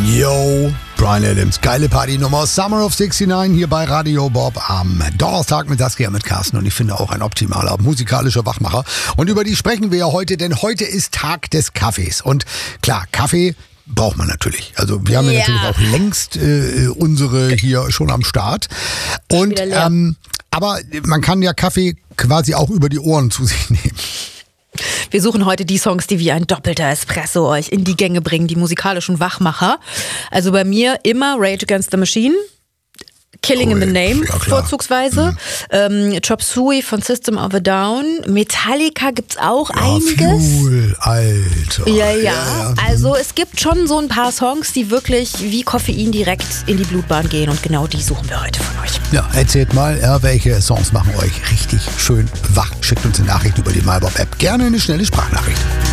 Yo, Bryan Adams, geile Partynummer, Summer of 69 hier bei Radio Bob am Donnerstag mit Saskia, mit Carsten und ich finde auch ein optimaler musikalischer Wachmacher. Und über die sprechen wir ja heute, denn heute ist Tag des Kaffees. Und klar, Kaffee braucht man natürlich. Also wir haben ja natürlich auch längst unsere hier schon am Start. Und aber man kann ja Kaffee quasi auch über die Ohren zu sich nehmen. Wir suchen heute die Songs, die wie ein doppelter Espresso euch in die Gänge bringen, die musikalischen Wachmacher. Also bei mir immer Rage Against the Machine, Killing in the Name vorzugsweise, Chop Suey von System of a Down, Metallica gibt's auch einiges. Fuel, Alter. Ja. Also es gibt schon so ein paar Songs, die wirklich wie Koffein direkt in die Blutbahn gehen und genau die suchen wir heute von euch. Ja, erzählt mal, welche Songs machen euch richtig schön wach. Schickt uns eine Nachricht über die MyBob-App. Gerne eine schnelle Sprachnachricht.